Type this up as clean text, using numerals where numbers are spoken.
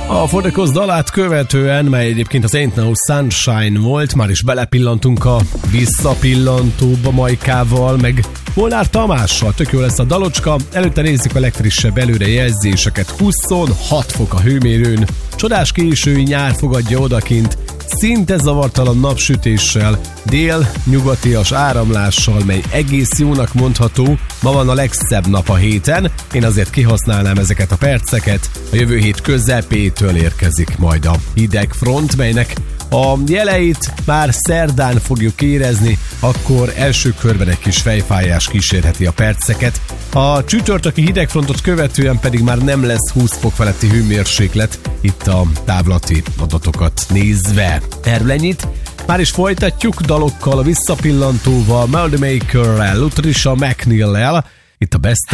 A Fordekos dalát követően, mely egyébként az Ain't No Sunshine volt, már is belepillantunk a visszapillantóba Majkával, meg Molnár Tamással. Tök jó lesz a dalocska. Előtte nézzük a legfrissebb előrejelzéseket. 26 fok a hőmérőn, csodás késői nyár fogadja odakint, szinte zavartalan napsütéssel, dél-nyugatias áramlással, mely egész jónak mondható. Ma van a legszebb nap a héten, én azért kihasználnám ezeket a perceket. A jövő hét közepétől érkezik majd a hideg front, melynek a jeleit már szerdán fogjuk érezni, akkor első körben egy kis fejfájás kísérheti a perceket. A csütörtöki hidegfrontot követően pedig már nem lesz 20 fok feletti hőmérséklet, itt a távlati adatokat nézve. Erről ennyit. Már is folytatjuk dalokkal, a visszapillantóval, Melody Makerrel, Lutricia McNeil-lel, itt a Best